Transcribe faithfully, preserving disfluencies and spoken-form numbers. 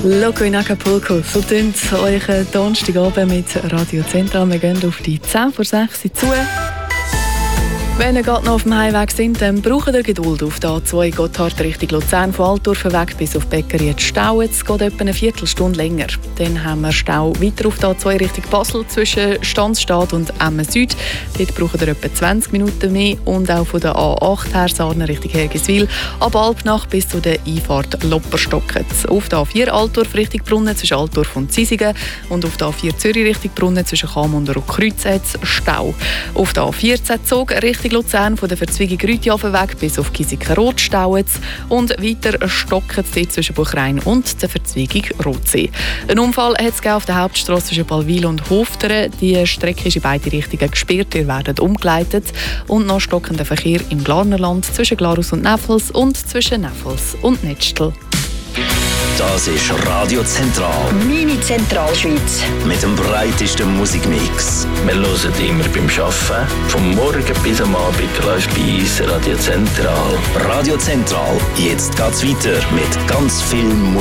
Loco in Acapulco, so tönt euch Donnerstagabend mit Radio Central. Wir gehen auf die zehn vor sechs zu. Wenn ihr gerade noch auf dem Heimweg sind, dann braucht ihr Geduld. Auf der A zwei Gotthard Richtung Luzern von Altdorf weg bis auf Beckerie Stau. Es geht etwa eine Viertelstunde länger. Dann haben wir Stau weiter auf der A zwei Richtung Basel zwischen Stanzstadt und Emmen Süd. Dort braucht ihr etwa zwanzig Minuten mehr. Und auch von der A acht her Sarnen Richtung Hergiswil ab Alpnach bis zu der Einfahrt Lopperstocken. Auf der A vier Altdorf Richtung Brunnen zwischen Altdorf und Zisigen und auf der A vier Zürich Richtung Brunnen zwischen Cham und Kreuz hat es Stau. Auf der A vierzehn Zug Richtung Luzern von der Verzweigung Rütjafen weg bis auf Kisiken-Rot staut und weiter stockt es zwischen Buchrein und der Verzweigung Rotsee. Ein Unfall hat es auf der Hauptstrasse zwischen Ballwil und Hofteren. Die Strecke ist in beide Richtungen gesperrt, ihr werdet umgeleitet. Und noch stockender Verkehr im Glarnerland zwischen Glarus und Neffels und zwischen Neffels und Netzstel. Das ist Radio Zentral. Meine Zentralschweiz. Mit dem breitesten Musikmix. Wir hören immer beim Arbeiten. Vom Morgen bis am Abend läuft bei uns Radio Zentral. Radio Zentral. Jetzt geht's weiter mit ganz viel Musik.